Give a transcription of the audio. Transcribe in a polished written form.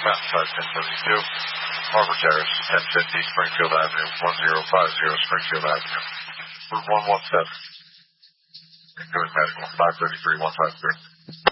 Mountainside 1072, Harbor Terrace 1050, Springfield Avenue 1050, Springfield Avenue, Route 117. Good medical 533-153.